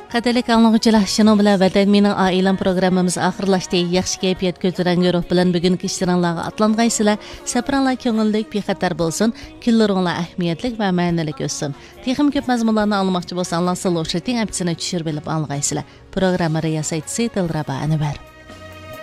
Qadrli anglag'uchilar, shuni bilan vatan mening oilam programmamiz oxirlashdi. Yaxshi kayfiyat ko'tarangi ruh bilan bugungi ishlaringizga atlangaysizlar. Safaringlar ko'ngillik, bexatar bo'lsin. Kunlaringlar ahamiyatli va ma'nili o'tsin. Texim ko'p mazmunlarni olmoqchi bo'lsanlar, Slow Shooting appsini tushirib olib olgaysizlar. Programma riyosatchisi Dilraba Anvar.